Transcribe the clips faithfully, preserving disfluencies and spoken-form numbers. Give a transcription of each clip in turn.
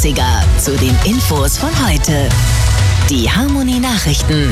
dreißiger zu den Infos von heute. Die Harmony Nachrichten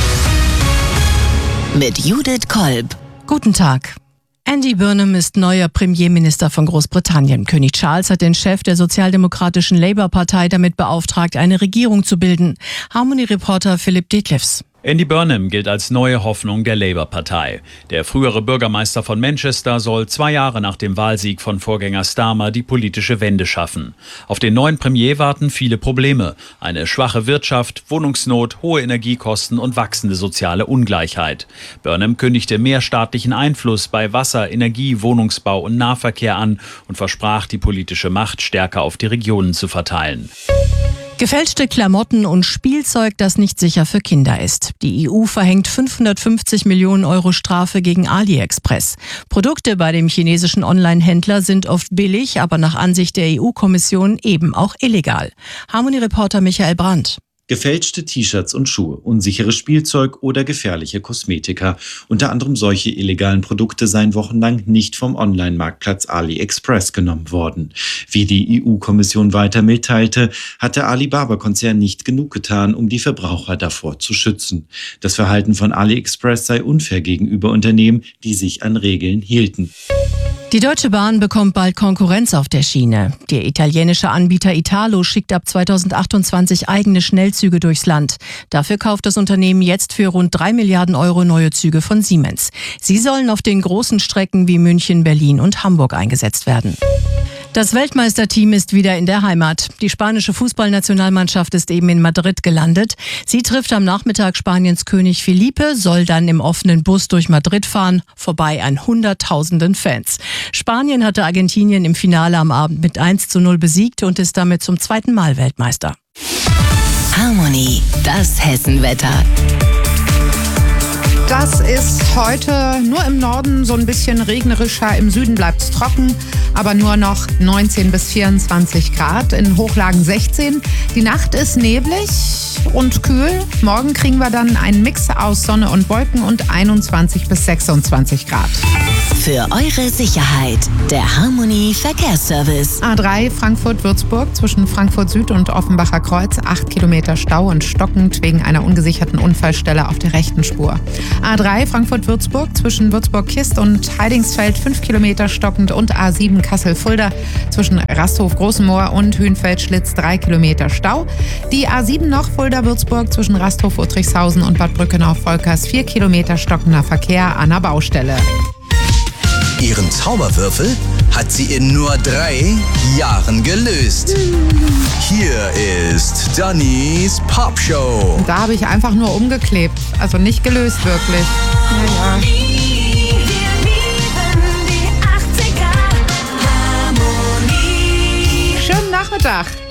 mit Judith Kolb. Guten Tag. Andy Burnham ist neuer Premierminister von Großbritannien. König Charles hat den Chef der sozialdemokratischen Labour-Partei damit beauftragt, eine Regierung zu bilden. Harmony-Reporter Philipp Detlefs. Andy Burnham gilt als neue Hoffnung der Labour-Partei. Der frühere Bürgermeister von Manchester soll zwei Jahre nach dem Wahlsieg von Vorgänger Starmer die politische Wende schaffen. Auf den neuen Premier warten viele Probleme. Eine schwache Wirtschaft, Wohnungsnot, hohe Energiekosten und wachsende soziale Ungleichheit. Burnham kündigte mehr staatlichen Einfluss bei Wasser, Energie, Wohnungsbau und Nahverkehr an und versprach, die politische Macht stärker auf die Regionen zu verteilen. Gefälschte Klamotten und Spielzeug, das nicht sicher für Kinder ist. Die E U verhängt fünfhundertfünfzig Millionen Euro Strafe gegen AliExpress. Produkte bei dem chinesischen Online-Händler sind oft billig, aber nach Ansicht der E U-Kommission eben auch illegal. Harmony-Reporter Michael Brandt. Gefälschte T-Shirts und Schuhe, unsicheres Spielzeug oder gefährliche Kosmetika. Unter anderem solche illegalen Produkte seien wochenlang nicht vom Online-Marktplatz AliExpress genommen worden. Wie die E U-Kommission weiter mitteilte, hat der Alibaba-Konzern nicht genug getan, um die Verbraucher davor zu schützen. Das Verhalten von AliExpress sei unfair gegenüber Unternehmen, die sich an Regeln hielten. Die Deutsche Bahn bekommt bald Konkurrenz auf der Schiene. Der italienische Anbieter Italo schickt ab zweitausendachtundzwanzig eigene Schnellzüge durchs Land. Dafür kauft das Unternehmen jetzt für rund drei Milliarden Euro neue Züge von Siemens. Sie sollen auf den großen Strecken wie München, Berlin und Hamburg eingesetzt werden. Das Weltmeisterteam ist wieder in der Heimat. Die spanische Fußballnationalmannschaft ist eben in Madrid gelandet. Sie trifft am Nachmittag Spaniens König Felipe, soll dann im offenen Bus durch Madrid fahren, vorbei an hunderttausenden Fans. Spanien hatte Argentinien im Finale am Abend mit eins zu null besiegt und ist damit zum zweiten Mal Weltmeister. Harmony, das Hessenwetter. Das ist heute nur im Norden so ein bisschen regnerischer, im Süden bleibt es trocken, aber nur noch neunzehn bis vierundzwanzig Grad, in Hochlagen sechzehn. Die Nacht ist neblig und kühl. Morgen kriegen wir dann einen Mix aus Sonne und Wolken und einundzwanzig bis sechsundzwanzig Grad. Für eure Sicherheit, der Harmony Verkehrsservice. A drei Frankfurt-Würzburg zwischen Frankfurt Süd und Offenbacher Kreuz, acht Kilometer Stau und stockend wegen einer ungesicherten Unfallstelle auf der rechten Spur. A drei Frankfurt-Würzburg zwischen Würzburg-Kist und Heidingsfeld, fünf Kilometer stockend und A sieben Kassel-Fulda zwischen Rasthof-Großenmoor und Hühnfeld-Schlitz, drei Kilometer Stau. Die A sieben noch Fulda-Würzburg zwischen Rasthof-Uttrichshausen und Bad Brückenau-Volkers, vier Kilometer stockender Verkehr an der Baustelle. Ihren Zauberwürfel hat sie in nur drei Jahren gelöst. Hier ist Dannys Popshow. Da habe ich einfach nur umgeklebt, also nicht gelöst wirklich. Naja. Schönen Nachmittag.